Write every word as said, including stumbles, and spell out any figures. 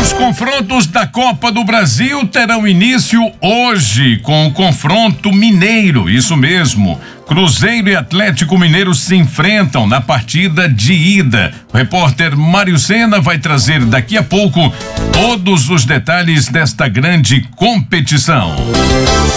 Os confrontos da Copa do Brasil terão início hoje com o confronto mineiro, isso mesmo. Cruzeiro e Atlético Mineiro se enfrentam na partida de ida. O repórter Mário Sena vai trazer daqui a pouco todos os detalhes desta grande competição.